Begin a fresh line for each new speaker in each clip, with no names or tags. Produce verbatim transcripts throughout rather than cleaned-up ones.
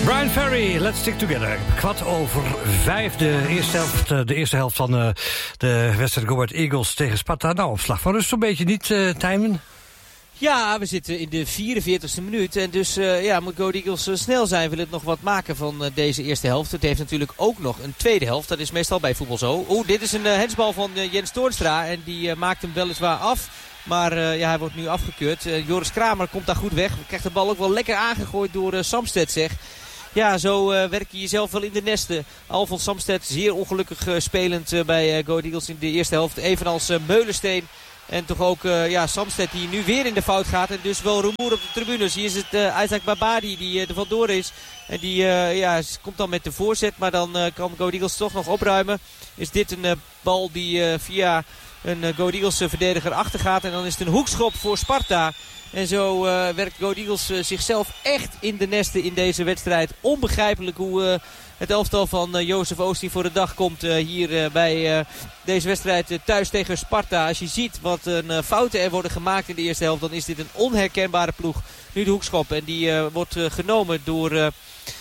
Brian Ferry, Let's Stick Together. Kwart over vijf, de eerste helft, de eerste helft van uh, de wedstrijd Go Ahead Eagles tegen Sparta. Nou, op slag van rust zo'n beetje niet, uh, Tijmen?
Ja, we zitten in de vierenveertigste minuut. En dus uh, ja, moet Go Ahead Eagles uh, snel zijn. Wil het nog wat maken van uh, deze eerste helft. Het heeft natuurlijk ook nog een tweede helft. Dat is meestal bij voetbal zo. Oeh, dit is een uh, hensbal van uh, Jens Toornstra. En die uh, maakt hem weliswaar af. Maar uh, ja, hij wordt nu afgekeurd. Uh, Joris Kramer komt daar goed weg. Krijgt de bal ook wel lekker aangegooid door uh, Samsted, zeg. Ja, zo uh, werk je jezelf wel in de nesten. Alfons Samsted zeer ongelukkig uh, spelend uh, bij uh, Go Ahead Eagles in de eerste helft. Evenals uh, Meulensteen. En toch ook uh, ja, Samsted die nu weer in de fout gaat. En dus wel rumoer op de tribunes. Hier is het uh, Isaac Babadi die uh, er vandoor is. En die uh, ja, komt dan met de voorzet. Maar dan uh, kan Go Ahead Eagles toch nog opruimen. Is dit een uh, bal die uh, via een uh, Go Ahead Eagles uh, verdediger achtergaat. En dan is het een hoekschop voor Sparta. En zo uh, werkt Go Ahead Eagles uh, zichzelf echt in de nesten in deze wedstrijd. Onbegrijpelijk hoe uh, het elftal van uh, Jozef Oosting voor de dag komt uh, hier uh, bij uh, deze wedstrijd uh, thuis tegen Sparta. Als je ziet wat uh, fouten er worden gemaakt in de eerste helft, dan is dit een onherkenbare ploeg. Nu de hoekschop en die uh, wordt uh, genomen door uh,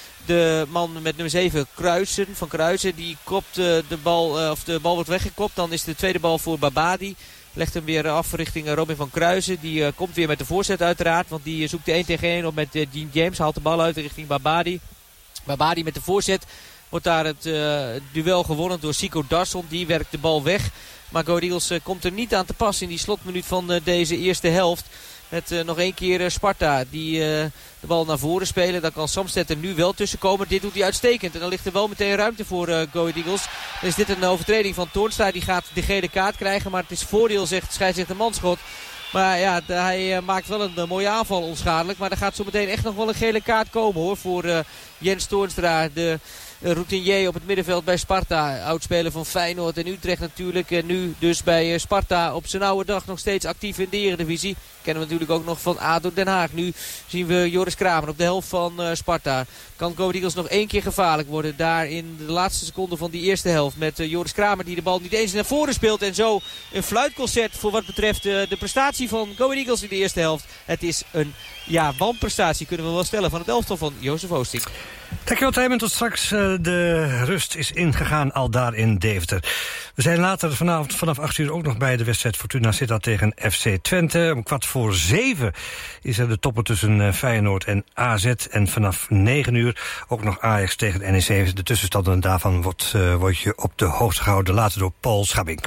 de man met nummer zeven, Kruisen, van Kruisen. Die kopt uh, de bal, uh, of de bal wordt weggekopt. Dan is de tweede bal voor Babadi. Legt hem weer af richting Robin van Kruisen. Die uh, komt weer met de voorzet uiteraard. Want die uh, zoekt de één tegen één op met uh, Dean James. Haalt de bal uit richting Babadi. Babadi met de voorzet. Wordt daar het uh, duel gewonnen door Sico Darsson. Die werkt de bal weg. Maar Go Ahead Eagles uh, komt er niet aan te pas in die slotminuut van uh, deze eerste helft. Met uh, nog één keer uh, Sparta die uh, de bal naar voren spelen. Dan kan Samsted er nu wel tussen komen. Dit doet hij uitstekend. En dan ligt er wel meteen ruimte voor uh, Go Ahead Eagles. Dan is dit een overtreding van Toornstra. Die gaat de gele kaart krijgen. Maar het is voordeel, zegt scheidsrechter Manschot. Maar ja, hij uh, maakt wel een uh, mooie aanval onschadelijk. Maar er gaat zo meteen echt nog wel een gele kaart komen hoor. Voor uh, Jens Toornstra, de uh, routinier op het middenveld bij Sparta. Oudspeler van Feyenoord en Utrecht natuurlijk. En nu dus bij uh, Sparta op zijn oude dag nog steeds actief in de Eredivisie. Kennen we natuurlijk ook nog van A D O Den Haag. Nu zien we Joris Kramer op de helft van uh, Sparta. Kan Go Ahead Eagles nog één keer gevaarlijk worden. Daar in de laatste seconde van die eerste helft. Met uh, Joris Kramer die de bal niet eens naar voren speelt. En zo een fluitconcert voor wat betreft uh, de prestatie van Go Ahead Eagles in de eerste helft. Het is een ja, wanprestatie kunnen we wel stellen van het elftal van Jozef Oosting.
Dankjewel Tijmen, tot straks. De rust is ingegaan al daar in Deventer. We zijn later vanavond vanaf acht uur ook nog bij de wedstrijd Fortuna Sittard tegen F C Twente. Om kwart voor zeven is er de toppen tussen Feyenoord en A Z. En vanaf negen uur ook nog Ajax tegen N E C. De tussenstanden daarvan wordt, uh, wordt je op de hoogte gehouden, later door Paul Schabbing.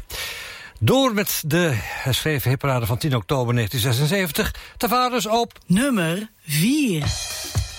Door met de herschreven hitparade van tien oktober negentien zesenzeventig. Tavares op
nummer vier.